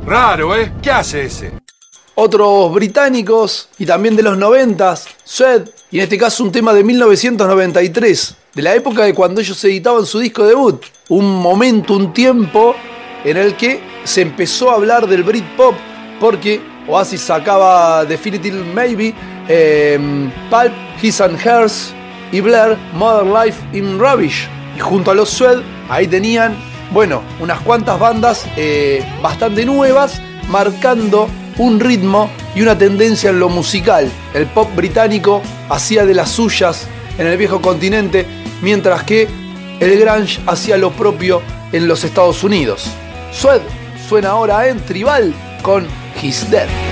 Raro, ¿eh? ¿Qué hace ese? Otros británicos y también de los 90s, Suede, y en este caso un tema de 1993, de la época de cuando ellos editaban su disco debut. Un momento, un tiempo en el que se empezó a hablar del Britpop porque Oasis sacaba Definitive Maybe, Pulp, His and Hers y Blair, Modern Life in Rubbish. Y junto a los Suede, ahí tenían, bueno, unas cuantas bandas bastante nuevas, marcando un ritmo y una tendencia en lo musical. El pop británico hacía de las suyas en el viejo continente, mientras que el grunge hacía lo propio en los Estados Unidos. Suede suena ahora en Tribal con He's Dead.